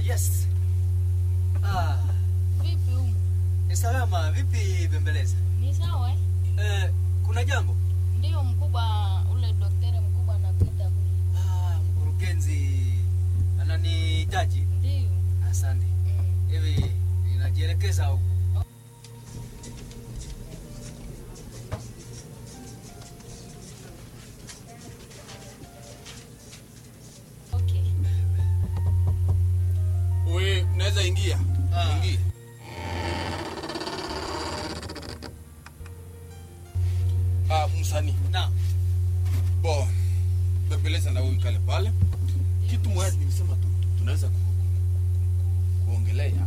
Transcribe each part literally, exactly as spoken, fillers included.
yes. Ah. Vipi umu? Ni salama, vipi Bembeleza? Ni sawa eh? Eh, kuna jambo? Ndio mkubwa ule daktari mkubwa anapita kule. Ah, mkurugenzi ananihitaji? Ndio. Asante. Mm. Hivi ninajielekeza huko. Okay. Wewe unaweza ingia. Ah. Ingia. Ah, msanii. Na. Bo. Bembeleza na wewe kale pale. Kitu moja nimesema tu tunaweza ku, ku, ku, kuongelea.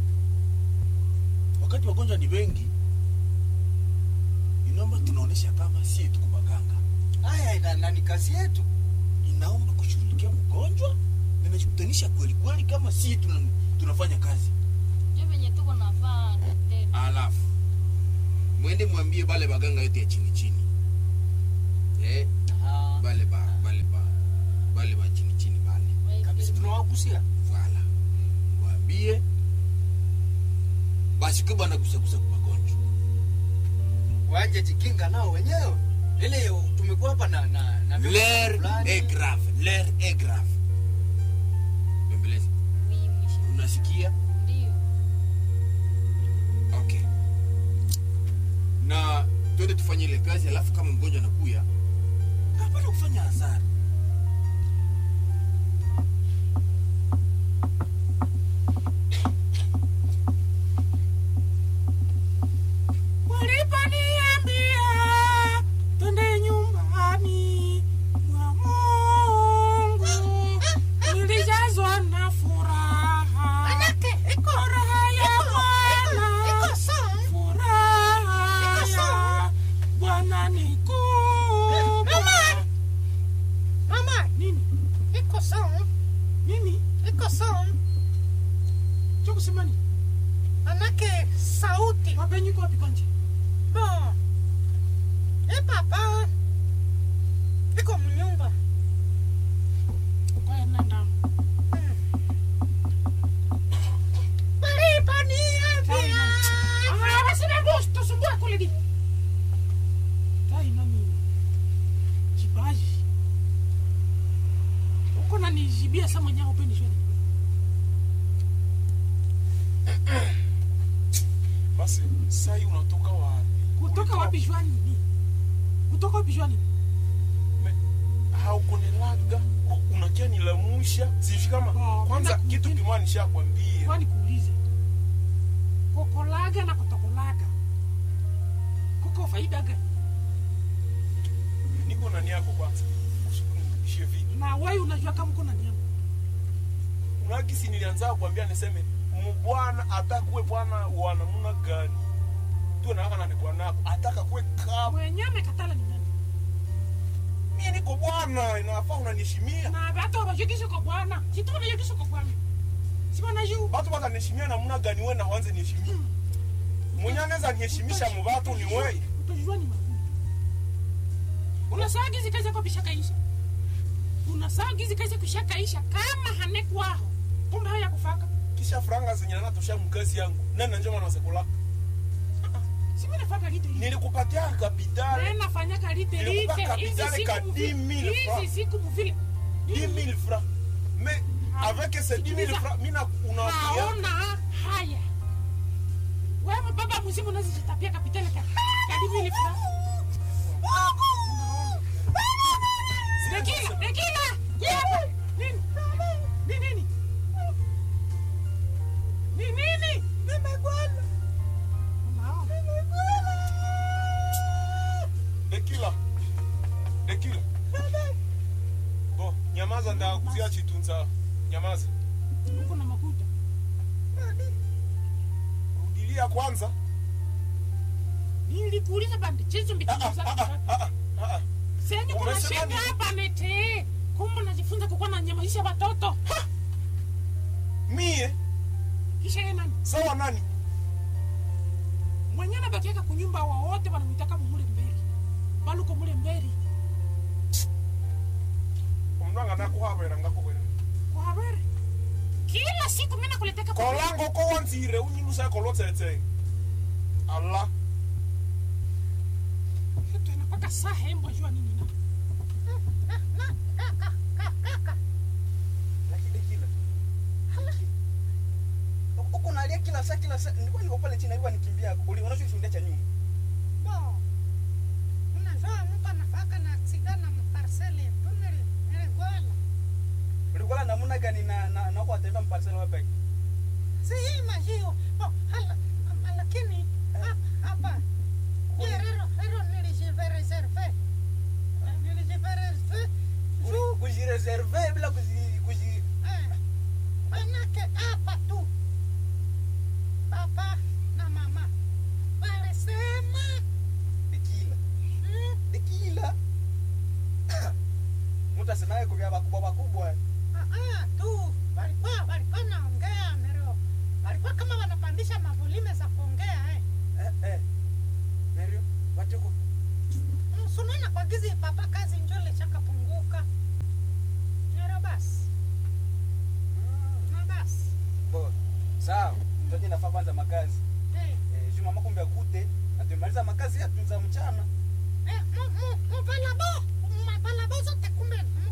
Wakati wagonjwa ni wengi, inaomba tunaonesha kama si tuko baganga. Haya ina nani kazi yetu? Inaomba kushughulikia mgonjwa na najikutanisha kweli kweli kama si tuna, tunafanya kazi. Je, venye tuko nafaa daktari. Alafu mwende mwambie bale baganga yote ya chini chini. Eh, Ah, bale ba bale ba bale ba chini chini bale. kabisa tunawagusia. Voilà. Mwambie basi kwa bana kusakusa kwa magonjwa. Waje jikinga nao wenyewe. Ile tumekuwa hapa na na na L'air est grave, l'air est grave. Bembeleza. Oui, mwisho. Unasikia? Ndio. Okay. Na twende tufanye ile kazi alafu kama mgonjwa anakuya hapana kufanya hasara. Waliponiambia twende nyumbani mwa Mungu nilijazwa na furaha. Manake iko Furaha ya Bwana. iko sawa. Furaha ya Bwana ni kubwa. Mama. Mama, Nini? iko sawa. Nini? Iko sawa. Choko semani. Manake sauti. Wapenyu kwa pikonje. Bon. Eh papa. Iko mnyumba. Kwa nenda. Waliponiambia. Ah, basi na gusto sumbua kule di. Tai nani? Jibaji. Uko na nijibia sama nyako upendi shwari. Basi sasa hii unatoka wapi? Kutoka wapi shwari ni? Kutoka wapi shwari? Haukunilaga, unakia nilamusha. Sisi kama Oh, kwanza kuna kitu kingine. kimwani nishakwambia. Kwani kuulize. Kokolaga na kutokolaga. Kuko faida gani? Niko na nia yako kwanza. Ushukuru nibishie vipi? Na wewe unajua kama uko na nia. Unagisi nilianza kuambia niseme mbwana atakuwe bwana wa namna gani? Tu na kana ni bwana wako ataka kuwe kama Mwenye amekatala ni nani? mimi niko bwana, inafaa unaniheshimia. Na hata wabajikisho kwa bwana. Kitu unajikisho kwa bwana. Si wanajua. Watu wataniheshimia namna gani wewe na wanze niheshimie? Mwenye anaweza niheshimisha mubatu ni wewe. Utajua ni magumu. Unasahau hizi kazi kwa bishakaisha. Unasahau hizi kazi kushakaisha kama hanekwaho. Kumbe haya kufaka. Kisha franga zenye natosha mkazi yangu. Nani njema na sekula? Si mimi nafaka lite. Nilikupatia kapitali Wewe nafanya kalite Nilikupa lite. kapitali ka dix mille francs. Hizi siku mvile. dix mille francs. Mais avec ces dix mille francs, mina unakuya. Haona haya. Wewe baba mzimu unazijitapia kapitali ka kadimi lifra. Rekila, rekila. Hapa. Nini? Nini nini? Nini nini? Nimegwala. Unao. Dekila. Dekila. Bo, nyamaza nda kuzia chitunza. Nyamaza. Uko na makuta. Rudilia kwanza. Nilikuuliza bandi chezo mbitiza. Ah ah ah. Sasa kuna Umesema shida nini? hapa nete. Kumbe najifunza kukuwa na nyamazisha watoto. Mie, Kisha yeye nani? sawa nani? Mwenye anabakiaka kunyumba wa wote wanamuitaka mumule mberi. Baluko mule mberi. Kumnanga nakuhabera ngako kwena. Kwa habari. Kila siku mimi nakuleteka kwa Kolango ko wanzire unyilusa kolotsetse. Allah. kitu inapaka saa hembo jua nini na. Kaka, kaka. Lakini kila. Huko nalia kila saa kila saa. Nilikuwa niko pale chini nilikuwa nikimbia. Uliona sio cha nyuma. Bo. Unajua mtu anafaka na sigana mparcele tunere ile gola. Ulikuwa namna gani na na na kwa tenda mparcele wapi? Si hii majio. Bo, hala lakini hapa. Rero, rero nilijireserve. Nilijireserve. Ku kujireserve bila kuji kuji Eh. Manake hapa tu. Papa na mama. Walisema dekila. Dekila. Mtu asemaye kwa wakubwa wakubwa. ah tu walikuwa walikuwa naongea nero. Walikuwa kama wanapandisha mavolime za kuongea eh. Eh eh. Nero, watuko. Sunana kwa gizi papa kazi njole chakapunguka. Nero basi. Na basi. Bo. Sawa. Tuje nafaa kwanza makazi. Eh. Eh, juma makombe akute na tumaliza makazi yetu za mchana. Eh, mu mu mu palabo. Mu palabo zote kumbe.